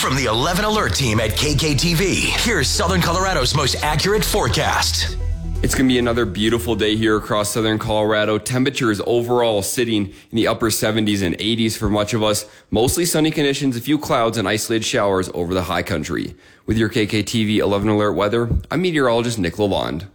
From the 11 Alert team at KKTV, here's Southern Colorado's most accurate forecast. It's going to be another beautiful day here across Southern Colorado. Temperatures overall sitting in the upper 70s and 80s for much of us. Mostly sunny conditions, a few clouds and isolated showers over the high country. With your KKTV 11 Alert weather, I'm meteorologist Nick Lalonde.